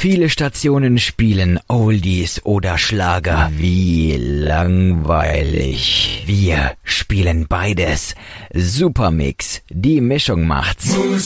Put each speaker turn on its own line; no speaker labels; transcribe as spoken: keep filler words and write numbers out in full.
Viele Stationen spielen Oldies oder Schlager. Wie langweilig. Wir spielen beides. Supermix. Die Mischung macht's.